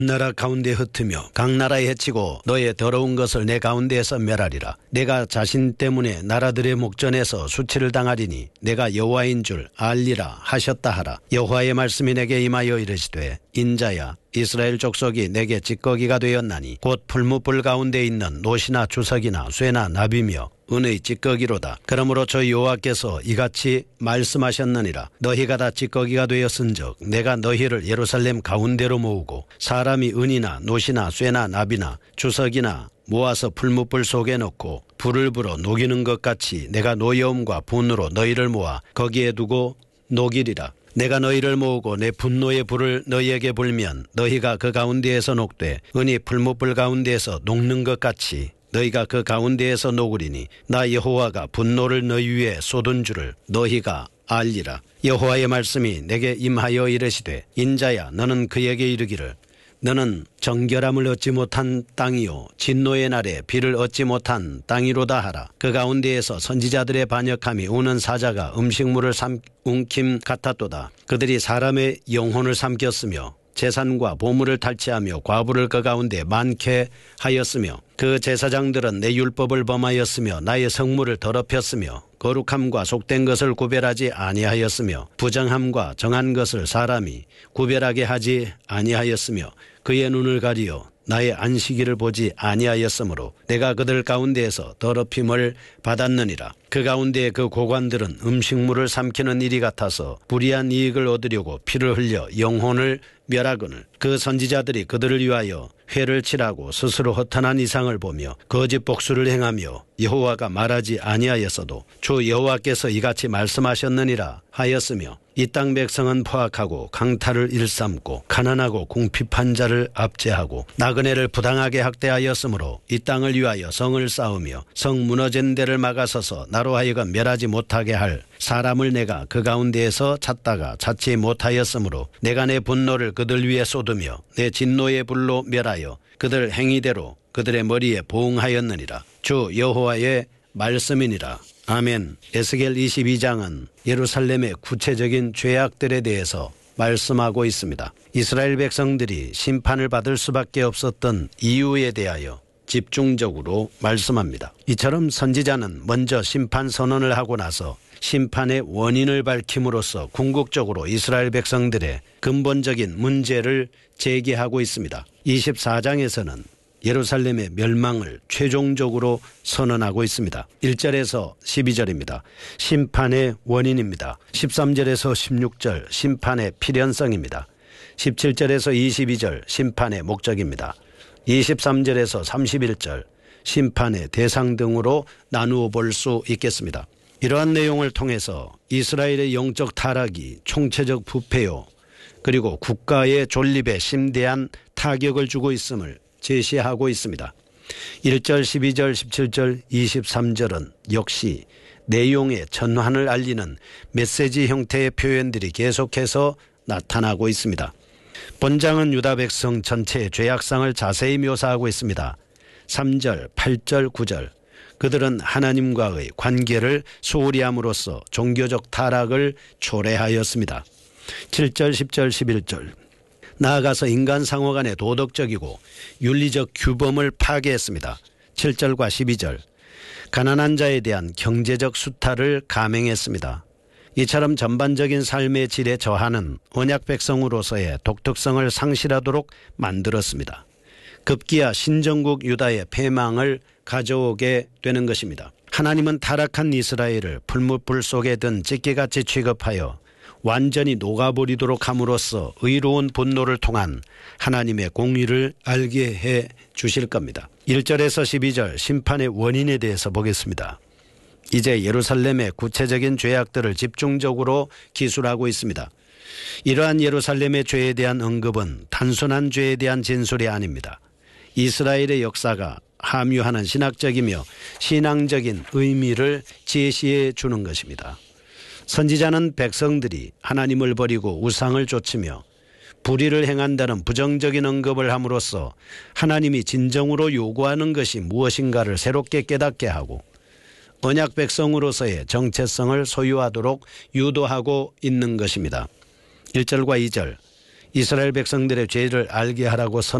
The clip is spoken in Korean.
나라 가운데 흩으며 각 나라에 해치고 너의 더러운 것을 내 가운데에서 멸하리라. 내가 자신 때문에 나라들의 목전에서 수치를 당하리니 내가 여호와인 줄 알리라 하셨다 하라. 여호와의 말씀이 내게 임하여 이르시되 인자야 이스라엘 족속이 내게 찌꺼기가 되었나니 곧 풀무불 가운데 있는 노시나 주석이나 쇠나 나비며 은의 찌꺼기로다. 그러므로 저 여호와께서 이같이 말씀하셨느니라. 너희가 다 찌꺼기가 되었은즉 내가 너희를 예루살렘 가운데로 모으고 사람이 은이나 노시나 쇠나 나비나 주석이나 모아서 풀무불 속에 넣고 불을 불어 녹이는 것 같이 내가 노여움과 분으로 너희를 모아 거기에 두고 녹이리라. 내가 너희를 모으고 내 분노의 불을 너희에게 불면 너희가 그 가운데에서 녹되 은이 풀무불 가운데에서 녹는 것 같이 너희가 그 가운데에서 녹으리니 나 여호와가 분노를 너희 위에 쏟은 줄을 너희가 알리라. 여호와의 말씀이 내게 임하여 이르시되 인자야 너는 그에게 이르기를 너는 정결함을 얻지 못한 땅이요 진노의 날에 비를 얻지 못한 땅이로다 하라. 그 가운데에서 선지자들의 반역함이 우는 사자가 음식물을 움킴 같았도다. 그들이 사람의 영혼을 삼켰으며 재산과 보물을 탈취하며 과부를 그 가운데 많게 하였으며 그 제사장들은 내 율법을 범하였으며 나의 성물을 더럽혔으며 거룩함과 속된 것을 구별하지 아니하였으며 부정함과 정한 것을 사람이 구별하게 하지 아니하였으며 그의 눈을 가리어 나의 안식일을 보지 아니하였으므로 내가 그들 가운데에서 더럽힘을 받았느니라. 그 가운데 그 고관들은 음식물을 삼키는 일이 같아서 불의한 이익을 얻으려고 피를 흘려 영혼을 멸하거늘 그 선지자들이 그들을 위하여 회를 칠하고 스스로 허탄한 이상을 보며 거짓 복수를 행하며 여호와가 말하지 아니하였어도 주 여호와께서 이같이 말씀하셨느니라 하였으며 이 땅 백성은 포악하고 강탈을 일삼고 가난하고 궁핍한 자를 압제하고 나그네를 부당하게 학대하였으므로 이 땅을 위하여 성을 쌓으며 성 무너진 데를 막아서서 나로 하여금 멸하지 못하게 할 사람을 내가 그 가운데에서 찾다가 찾지 못하였으므로 내가 내 분노를 그들 위에 쏟으며 내 진노의 불로 멸하여 그들 행위대로 그들의 머리에 보응하였느니라. 주 여호와의 말씀이니라. 아멘. 에스겔 22장은 예루살렘의 구체적인 죄악들에 대해서 말씀하고 있습니다. 이스라엘 백성들이 심판을 받을 수밖에 없었던 이유에 대하여 집중적으로 말씀합니다. 이처럼 선지자는 먼저 심판 선언을 하고 나서 심판의 원인을 밝힘으로써 궁극적으로 이스라엘 백성들의 근본적인 문제를 제기하고 있습니다. 24장에서는 예루살렘의 멸망을 최종적으로 선언하고 있습니다. 1절에서 12절입니다. 심판의 원인입니다. 13절에서 16절 심판의 필연성입니다. 17절에서 22절 심판의 목적입니다. 23절에서 31절 심판의 대상 등으로 나누어 볼 수 있겠습니다. 이러한 내용을 통해서 이스라엘의 영적 타락이 총체적 부패요 그리고 국가의 존립에 심대한 타격을 주고 있음을 제시하고 있습니다. 1절, 12절, 17절, 23절은 역시 내용의 전환을 알리는 메시지 형태의 표현들이 계속해서 나타나고 있습니다. 본장은 유다 백성 전체의 죄악상을 자세히 묘사하고 있습니다. 3절, 8절, 9절 그들은 하나님과의 관계를 소홀히 함으로써 종교적 타락을 초래하였습니다. 7절, 10절, 11절 나아가서 인간 상호 간의 도덕적이고 윤리적 규범을 파괴했습니다. 7절과 12절 가난한 자에 대한 경제적 수탈을 감행했습니다. 이처럼 전반적인 삶의 질에 저하는 언약 백성으로서의 독특성을 상실하도록 만들었습니다. 급기야 신정국 유다의 패망을 가져오게 되는 것입니다. 하나님은 타락한 이스라엘을 풀무불 속에 든 찌개같이 취급하여 완전히 녹아버리도록 함으로써 의로운 분노를 통한 하나님의 공의를 알게 해 주실 겁니다. 1절에서 12절 심판의 원인에 대해서 보겠습니다. 이제 예루살렘의 구체적인 죄악들을 집중적으로 기술하고 있습니다. 이러한 예루살렘의 죄에 대한 언급은 단순한 죄에 대한 진술이 아닙니다. 이스라엘의 역사가 함유하는 신학적이며 신앙적인 의미를 제시해 주는 것입니다. 선지자는 백성들이 하나님을 버리고 우상을 좇으며 불의를 행한다는 부정적인 언급을 함으로써 하나님이 진정으로 요구하는 것이 무엇인가를 새롭게 깨닫게 하고 언약 백성으로서의 정체성을 소유하도록 유도하고 있는 것입니다. 1절과 2절 이스라엘 백성들의 죄를 알게 하라고